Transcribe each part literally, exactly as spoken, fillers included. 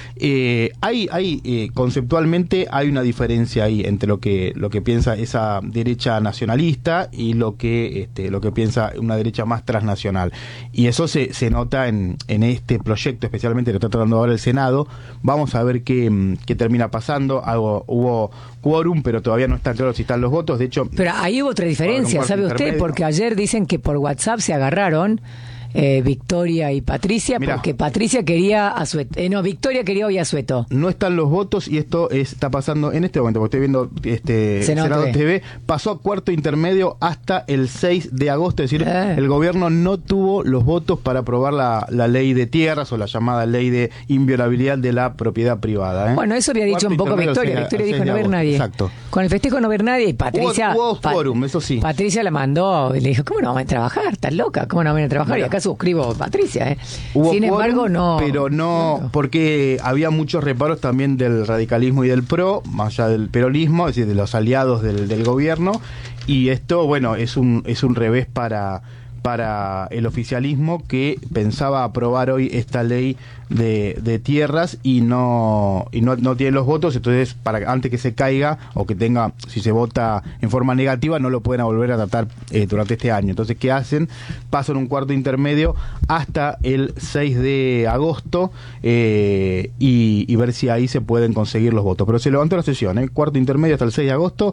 Eh, hay, hay eh, conceptualmente hay una diferencia ahí entre lo que lo que piensa esa derecha nacionalista y lo que este, lo que piensa una derecha más transnacional. Y eso se, se nota en, en este proyecto, especialmente que está tratando ahora el Senado. Vamos a ver qué, qué termina pasando. Algo, hubo quórum, pero todavía no está claro si están los votos. De hecho, pero ahí hubo otra diferencia, ¿sabe usted? Porque ayer dicen que por WhatsApp se agarraron Eh, Victoria y Patricia, Mirá, porque Patricia quería a Sueto, eh, no, Victoria quería hoy a Sueto. No están los votos y esto es, está pasando en este momento, porque estoy viendo este Senado, Senado T V. T V, pasó a cuarto intermedio hasta el seis de agosto, es decir, eh. el gobierno no tuvo los votos para aprobar la, la ley de tierras o la llamada ley de inviolabilidad de la propiedad privada. ¿eh? Bueno, eso había dicho cuarto un poco Victoria, seis, Victoria dijo no ver nadie. Exacto. Con el festejo no ver nadie y Patricia... Hubo, hubo quórum, eso sí. Patricia la mandó y le dijo, ¿cómo no van a trabajar? ¿Estás loca? ¿Cómo no van a trabajar? Mira. Y acá suscribo Patricia, ¿eh? Hubo Sin quórum, embargo, no. Pero no, no, porque había muchos reparos también del radicalismo y del PRO, más allá del peronismo, es decir, de los aliados del, del gobierno, y esto, bueno, es un, es un revés para, para el oficialismo que pensaba aprobar hoy esta ley de, de tierras y no y no, no tiene los votos, entonces para antes que se caiga o que tenga, si se vota en forma negativa, no lo pueden volver a tratar eh, durante este año. Entonces, ¿qué hacen? Pasan un cuarto intermedio hasta el seis de agosto eh, y, y ver si ahí se pueden conseguir los votos. Pero se levantó la sesión, ¿eh? Cuarto intermedio hasta el seis de agosto,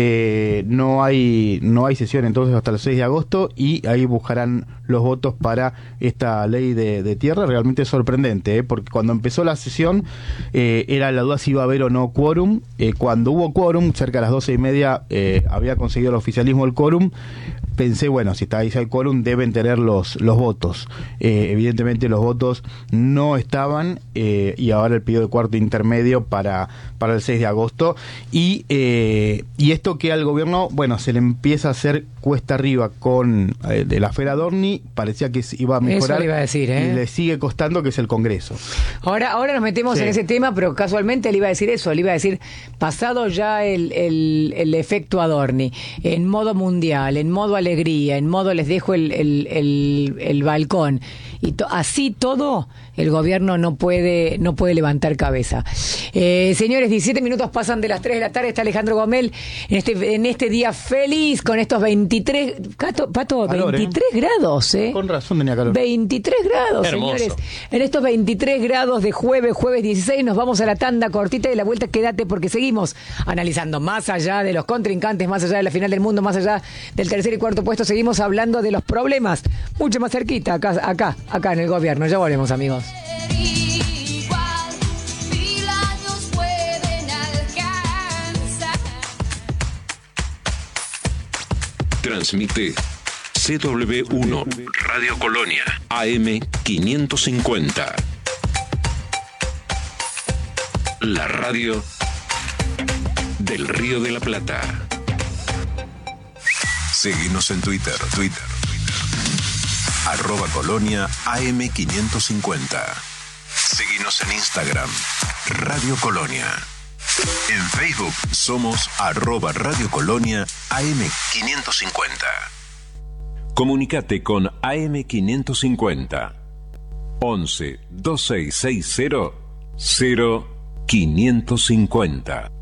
eh, no hay no hay sesión entonces hasta el seis de agosto y ahí buscarán los votos para esta ley de, de tierra. Realmente sorprendente, ¿eh? Porque cuando empezó la sesión eh, era la duda si iba a haber o no quórum. Eh, cuando hubo quórum, cerca de las doce y media, eh, había conseguido el oficialismo el quórum. Pensé, bueno, si está ahí el quórum, deben tener los, los votos. Eh, evidentemente los votos no estaban eh, y ahora el pedido de cuarto intermedio para, para el seis de agosto. Y, eh, y esto que al gobierno, bueno, se le empieza a hacer cuesta arriba con eh, de la Fera Dorni, parecía que iba a mejorar. Eso le iba a decir, ¿eh? Y le sigue costando, que es el Congreso. Ahora, ahora nos metemos sí. en ese tema, pero casualmente le iba a decir eso, le iba a decir, pasado ya el, el, el efecto Adorni, en modo mundial, en modo alegría, en modo les dejo el, el, el, el balcón, y to, así todo, el gobierno no puede, no puede levantar cabeza. Eh, señores, diecisiete minutos pasan de las tres de la tarde, está Alejandro Gomel en este, en este día feliz, con estos veintitrés, Pato, Pato calor, veintitrés ¿eh? grados, ¿eh? Con razón tenía calor. veintitrés grados, hermoso. Señores. En estos veintitrés grados de jueves, jueves dieciséis, nos vamos a la tanda cortita y de la vuelta quédate porque seguimos analizando más allá de los contrincantes, más allá de la final del mundo, más allá del tercer y cuarto puesto, seguimos hablando de los problemas, mucho más cerquita, acá, acá, acá en el gobierno. Ya volvemos, amigos. Transmite C W uno Radio Colonia A M quinientos cincuenta. La radio del Río de la Plata. Seguinos en Twitter, Twitter, Twitter. Arroba Colonia A M quinientos cincuenta. Seguinos en Instagram, Radio Colonia. En Facebook somos arroba Radio Colonia A M quinientos cincuenta. Comunicate con A M quinientos cincuenta. once, veintiséis sesenta, cero quinientos cincuenta.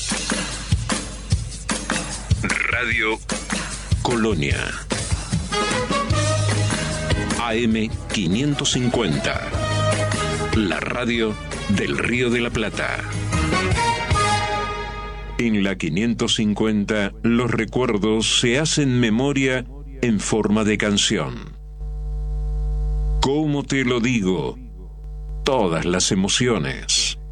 Radio Colonia A M quinientos cincuenta. La radio del Río de la Plata. En la quinientos cincuenta, los recuerdos se hacen memoria en forma de canción. ¿Cómo te lo digo? Todas las emociones.